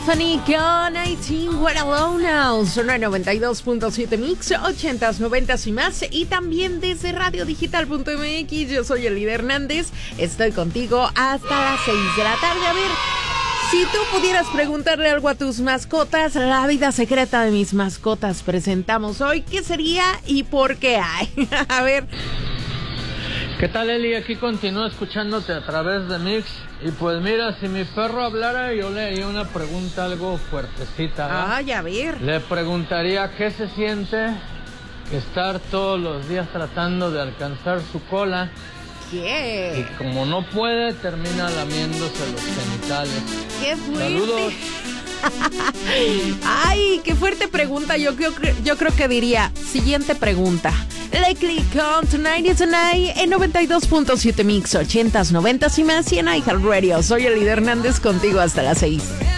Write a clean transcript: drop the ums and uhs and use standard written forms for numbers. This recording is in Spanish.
Fanny con 18 We're Alone Now. Sonora 92.7 Mix, 80s, 90s y más. Y también desde radiodigital.mx. Yo soy Elida Hernández. Estoy contigo hasta las 6 de la tarde. A ver, si tú pudieras preguntarle algo a tus mascotas, la vida secreta de mis mascotas presentamos hoy. ¿Qué sería y por qué hay? A ver. ¿Qué tal, Eli? Aquí continúo escuchándote a través de Mix. Y pues mira, si mi perro hablara, yo le haría una pregunta algo fuertecita, ¿verdad? Ay, a ver. Le preguntaría qué se siente estar todos los días tratando de alcanzar su cola. ¿Qué? Y como no puede, termina lamiéndose los genitales. ¡Qué fuerte! ¡Saludos! Ay, qué fuerte pregunta. Yo creo que diría, siguiente pregunta. Le click on Tonight is the Night en 92.7 Mix, 80s, 90s y más y en iHeartRadio. Soy Elida Hernández contigo hasta las 6.